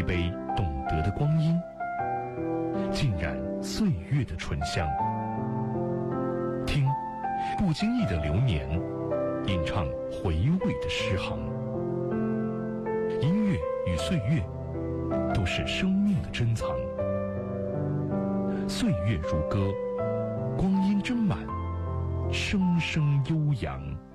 一杯懂得的光阴，浸染岁月的醇香。听不经意的流年，吟唱回味的诗行。音乐与岁月都是生命的珍藏，岁月如歌，光阴斟满，声声悠扬。